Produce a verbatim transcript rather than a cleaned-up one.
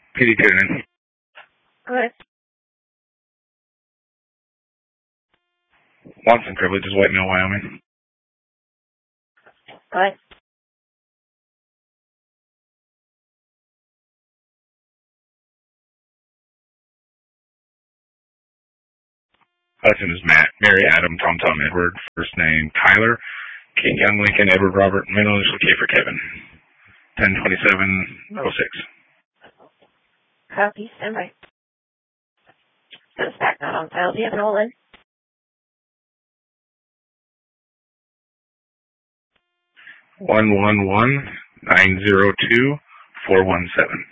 P D tuning. Good. Watson Privileges, White Mill, Wyoming. Good. Hudson is Matt. Mary Adam, Tom Tom Edward. First name Tyler. Kate Young Lincoln, Edward Robert. Middle initial K for Kevin. ten twenty-seven oh six. Copy. Stand by. This back not on file. Do you have an all-in? One one one nine zero two four one seven.